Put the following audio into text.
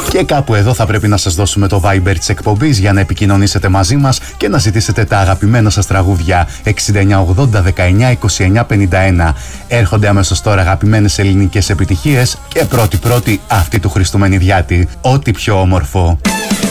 Και κάπου εδώ θα πρέπει να σας δώσουμε το Viber της εκπομπής για να επικοινωνήσετε μαζί μας και να ζητήσετε τα αγαπημένα σας τραγούδια. 6980 19 29 51. Έρχονται αμέσως τώρα αγαπημένες ελληνικές επιτυχίες και πρώτη αυτή του Χριστού Μενιδιάτη. Ό,τι πιο όμορφο.